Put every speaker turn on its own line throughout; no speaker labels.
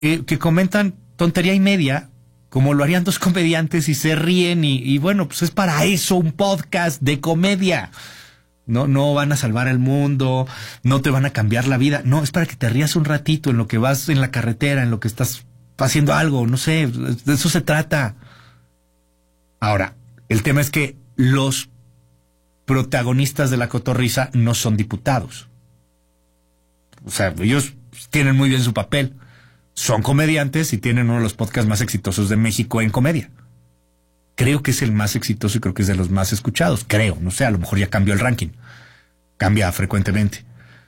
que comentan tontería y media, como lo harían dos comediantes y se ríen y bueno, pues es para eso un podcast de comedia. No van a salvar al mundo, no te van a cambiar la vida. No, es para que te rías un ratito en lo que vas en la carretera, en lo que estás haciendo algo, no sé, de eso se trata. Ahora, el tema es que los protagonistas de la cotorriza no son diputados. O sea, ellos tienen muy bien su papel. Son comediantes y tienen uno de los podcasts más exitosos de México en comedia. Creo que es el más exitoso y creo que es de los más escuchados. Creo, no sé, a lo mejor ya cambió el ranking. Cambia frecuentemente.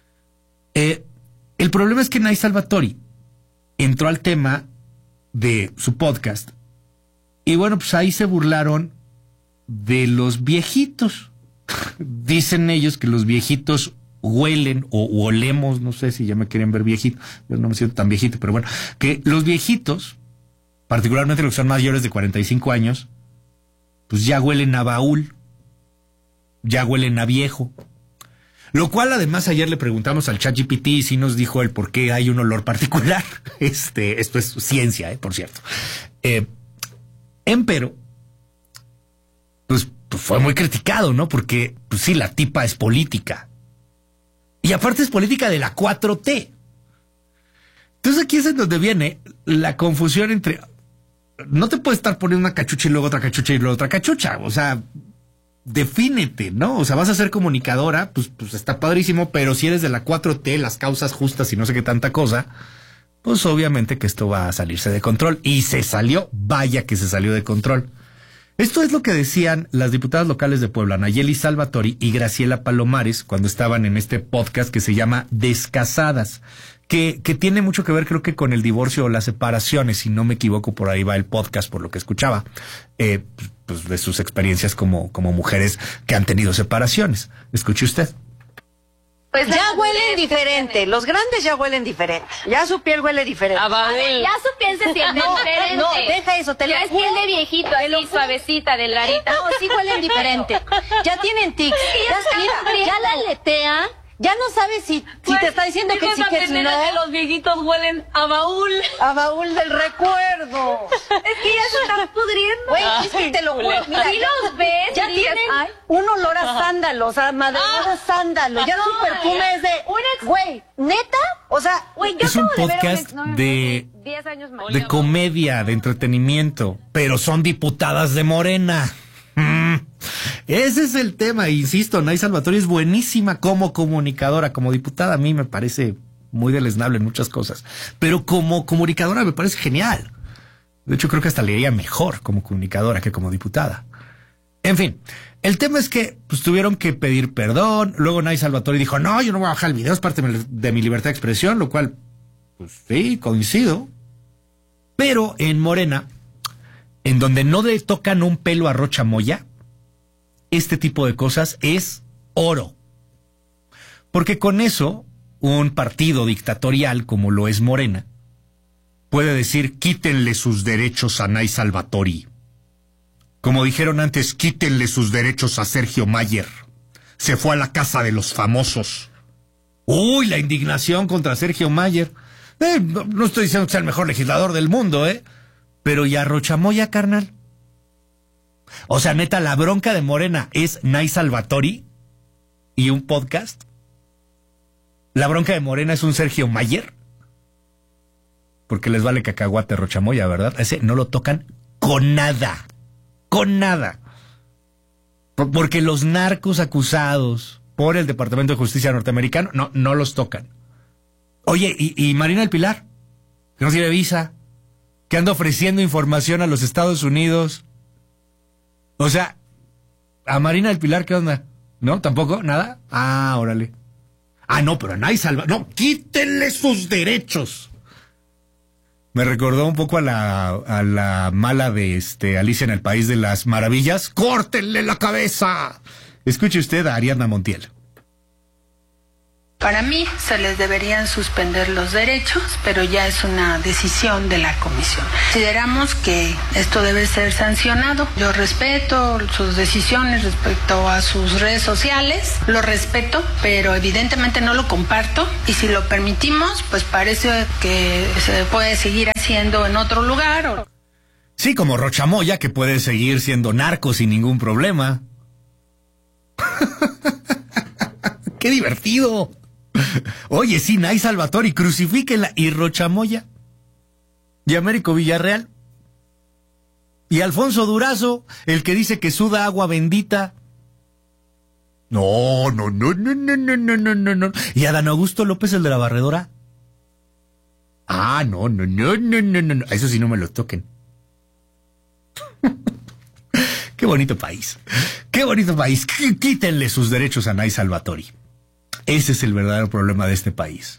El problema es que Nay Salvatori entró al tema de su podcast y bueno, pues ahí se burlaron de los viejitos. Dicen ellos que los viejitos huelen o olemos, no sé si ya me quieren ver viejito, yo no me siento tan viejito, pero bueno, que los viejitos, particularmente los que son mayores de 45 años, pues ya huelen a baúl, ya huelen a viejo. Lo cual además ayer le preguntamos al ChatGPT y sí nos dijo el por qué hay un olor particular. Esto es ciencia, por cierto. Empero, pues fue muy criticado, ¿no? Porque, pues sí, la tipa es política. Y aparte es política de la 4T. Entonces aquí es en donde viene la confusión entre... No te puedes estar poniendo una cachucha y luego otra cachucha y luego otra cachucha. O sea, defínete, ¿no? O sea, vas a ser comunicadora, pues está padrísimo, pero si eres de la 4T, las causas justas y no sé qué tanta cosa, pues obviamente que esto va a salirse de control. Y se salió, vaya que se salió de control. Esto es lo que decían las diputadas locales de Puebla, Nayeli Salvatori y Graciela Palomares, cuando estaban en este podcast que se llama Descasadas, que tiene mucho que ver, creo que con el divorcio o las separaciones, si no me equivoco, por ahí va el podcast, por lo que escuchaba, pues de sus experiencias como mujeres que han tenido separaciones. ¿Escuche usted?
Pues ya huelen diferente, los grandes ya huelen diferente, ya su piel huele diferente.
Ya su piel se siente diferente.
No, deja eso, te lo
ya es piel de viejito, así suavecita, delgadita.
No, sí huelen diferente. Ya tienen tics, ya la aletea, ya no sabes si te está diciendo que sí, que no.
Que los viejitos huelen a baúl.
A baúl del recuerdo.
Es que ya se están pudriendo.
Güey, es que te lo juro, mira,
si los ves,
ya tienen un olor a sándalo, o sea, madreado a sándalo. Ya su perfume es de, güey, ¿neta? O sea, güey, yo
es un
acabo
podcast
de ver un
de
10 años más.
de comedia, de entretenimiento, pero son diputadas de Morena. Ese es el tema, insisto, Nay Salvatori es buenísima como comunicadora, como diputada a mí me parece muy deleznable en muchas cosas, pero como comunicadora me parece genial. De hecho creo que hasta le iría mejor como comunicadora que como diputada. En fin, el tema es que pues tuvieron que pedir perdón, luego Nay Salvatori dijo, no, yo no voy a bajar el video, es parte de mi libertad de expresión, lo cual, pues sí, coincido, pero en Morena, en donde no le tocan un pelo a Rocha Moya, este tipo de cosas es oro. Porque con eso, un partido dictatorial como lo es Morena, puede decir, quítenle sus derechos a Nay Salvatori. Como dijeron antes, quítenle sus derechos a Sergio Mayer. Se fue a la casa de los famosos. Uy, la indignación contra Sergio Mayer. No estoy diciendo que sea el mejor legislador del mundo, pero ¿y a Rocha Moya, carnal? O sea, neta, la bronca de Morena es Nay Salvatori y un podcast. La bronca de Morena es un Sergio Mayer. Porque les vale cacahuate Rocha Moya, ¿verdad? Ese no lo tocan con nada. Con nada. Porque los narcos acusados por el Departamento de Justicia norteamericano no los tocan. Oye, ¿y Marina del Pilar? Que no tiene visa, que anda ofreciendo información a los Estados Unidos. O sea, ¿a Marina del Pilar qué onda? ¿No? ¿Tampoco? ¿Nada? Ah, órale. Ah, no, pero a Nay Salvatori. No, quítenle sus derechos. Me recordó un poco a la mala de Alicia en el País de las Maravillas. ¡Córtenle la cabeza! Escuche usted a Ariadna Montiel.
Para mí se les deberían suspender los derechos, pero ya es una decisión de la comisión. Consideramos que esto debe ser sancionado. Yo respeto sus decisiones respecto a sus redes sociales, lo respeto, pero evidentemente no lo comparto. Y si lo permitimos, pues parece que se puede seguir haciendo en otro lugar.
Sí, como Rochamoya, que puede seguir siendo narco sin ningún problema. ¡Qué divertido! Oye, sí, Nay Salvatori, crucifíquenla. Y Rochamoya. Y Américo Villarreal. Y Alfonso Durazo, el que dice que suda agua bendita. No. Y Adán Augusto López, el de la barredora. No. Eso sí, no me lo toquen. Qué bonito país. Qué bonito país. Quítenle sus derechos a Nay Salvatori. Ese es el verdadero problema de este país.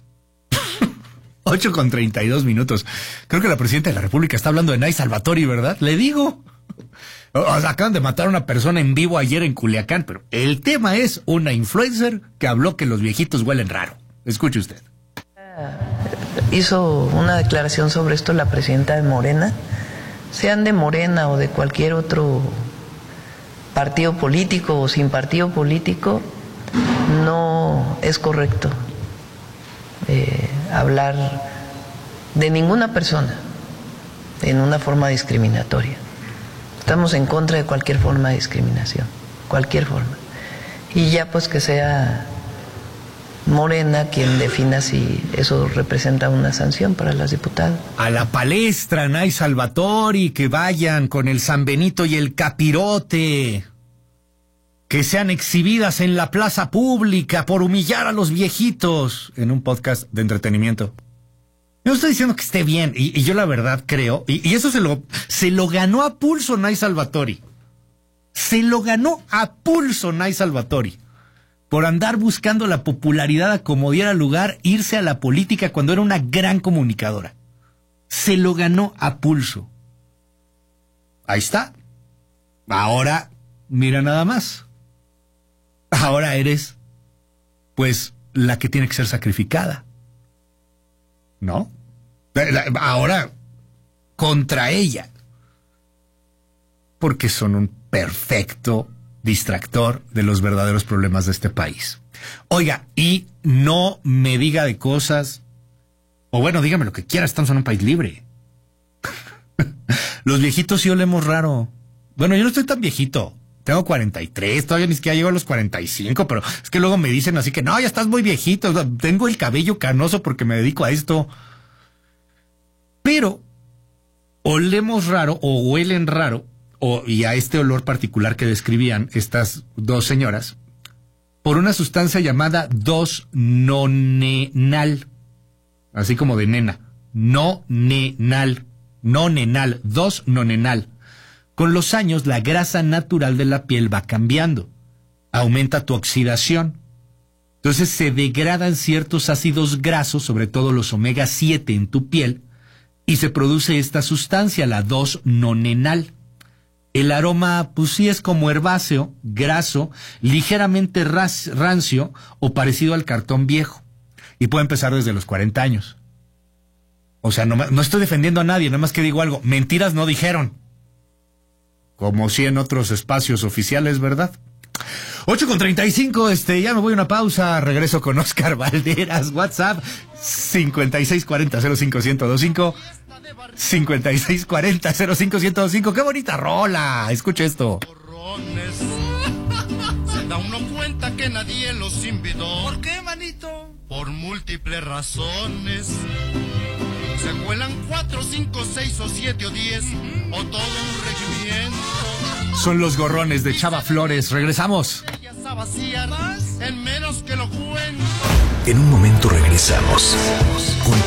8:32. Creo que la presidenta de la República está hablando de Nay Salvatori, ¿verdad? Le digo. O sea, acaban de matar a una persona en vivo ayer en Culiacán, pero el tema es una influencer que habló que los viejitos huelen raro. Escuche usted.
Hizo una declaración sobre esto la presidenta de Morena. Sean de Morena o de cualquier otro partido político o sin partido político, no es correcto hablar de ninguna persona en una forma discriminatoria. Estamos en contra de cualquier forma de discriminación, cualquier forma. Y ya pues que sea Morena quien defina si eso representa una sanción para las diputadas.
A la palestra, Nay Salvatori, que vayan con el San Benito y el capirote. Que sean exhibidas en la plaza pública por humillar a los viejitos en un podcast de entretenimiento. Yo estoy diciendo que esté bien, y yo la verdad creo, y eso se lo ganó a pulso Nay Salvatori. Se lo ganó a pulso Nay Salvatori. Por andar buscando la popularidad a como diera lugar, irse a la política cuando era una gran comunicadora. Se lo ganó a pulso. Ahí está. Ahora, mira nada más. Ahora eres, pues, la que tiene que ser sacrificada. ¿No? Ahora, contra ella. Porque son un perfecto distractor de los verdaderos problemas de este país. Oiga, y no me diga de cosas, o bueno, dígame lo que quiera, estamos en un país libre. Los viejitos sí olemos raro. Bueno, yo no estoy tan viejito. Tengo 43, todavía ni siquiera llego a los 45, pero es que luego me dicen así que no, ya estás muy viejito, tengo el cabello canoso porque me dedico a esto. Pero olemos raro o huelen raro, y a este olor particular que describían estas dos señoras, por una sustancia llamada 2-nonenal, así como de nena, nonenal, 2-nonenal. Con los años, la grasa natural de la piel va cambiando. Aumenta tu oxidación. Entonces se degradan ciertos ácidos grasos, sobre todo los omega 7 en tu piel, y se produce esta sustancia, la 2-nonenal. El aroma, pues sí, es como herbáceo, graso, ligeramente rancio o parecido al cartón viejo. Y puede empezar desde los 40 años. O sea, no estoy defendiendo a nadie, nada más que digo algo. Mentiras no dijeron. Como sí en otros espacios oficiales, ¿verdad? 8:35, ya me voy a una pausa, regreso con Oscar Valderas, WhatsApp 5640-05-1025, 5640-05-1025, qué bonita rola, escucha esto.
Se da uno cuenta que nadie los invitó.
¿Por qué, manito?
Por múltiples razones. Se cuelan 4, 5, 6 o 7 o 10 o todo un regimiento.
Son los gorrones de Chava Flores. Regresamos.
En menos que lo cuento.
En un momento regresamos.